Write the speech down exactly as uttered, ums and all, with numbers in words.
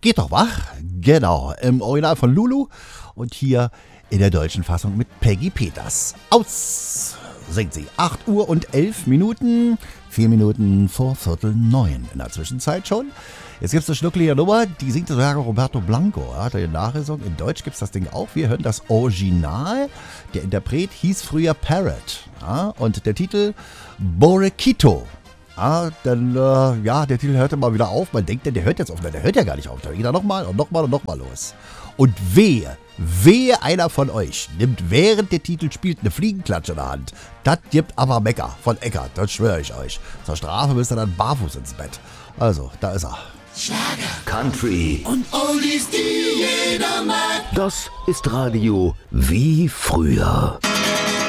Geht doch wach? Genau, im Original von Lulu und hier in der deutschen Fassung mit Peggy Peters. Aus singt sie. acht Uhr und elf Minuten, vier Minuten vor Viertel neun in der Zwischenzeit schon. Jetzt gibt es eine schnucklige Nummer, die singt sogar Roberto Blanco. Er hat eine Nachlesung. In Deutsch gibt es das Ding auch. Wir hören das Original. Der Interpret hieß früher Parrot. Ja, und der Titel Borequito. Ja, dann, äh, ja, der Titel hört immer wieder auf. Man denkt, der hört jetzt auf. Der hört ja gar nicht auf. Da geht er nochmal und nochmal und nochmal los. Und wehe, wehe einer von euch nimmt während der Titel spielt eine Fliegenklatsche in der Hand. Das gibt aber Mecker von Eckart, das schwöre ich euch. Zur Strafe müsst ihr dann barfuß ins Bett. Also, da ist er. Schlager, Country und Oldies, die jeder mag. Das ist Radio wie früher.